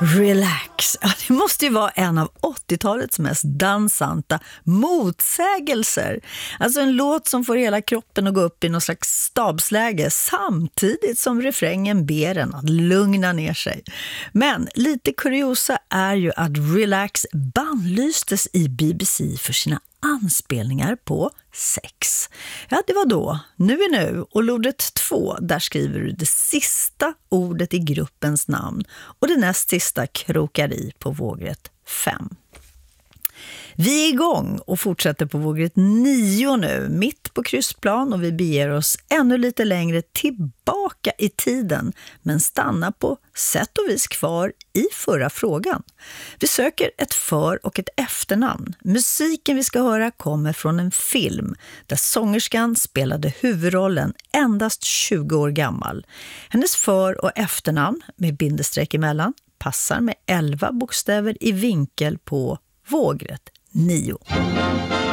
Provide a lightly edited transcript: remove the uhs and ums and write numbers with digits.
Relax. Ja, det måste ju vara en av 80-talets mest dansanta motsägelser. Alltså en låt som får hela kroppen att gå upp i någon slags stabsläge samtidigt som refrängen ber en att lugna ner sig. Men lite kuriosa är ju att Relax bannlystes i BBC för sina anspelningar på sex. Ja, det var då. Nu är nu. Och lodret 2, där skriver du det sista ordet i gruppens namn. Och det näst sista krokar i på vågrätt 5. Vi är igång och fortsätter på vågrätt 9 nu, mitt på kryssplan, och vi beger oss ännu lite längre tillbaka i tiden, men stannar på sätt och vis kvar i förra frågan. Vi söker ett för- och ett efternamn. Musiken vi ska höra kommer från en film där sångerskan spelade huvudrollen endast 20 år gammal. Hennes för- och efternamn med bindestreck emellan passar med 11 bokstäver i vinkel på vågrätt 9.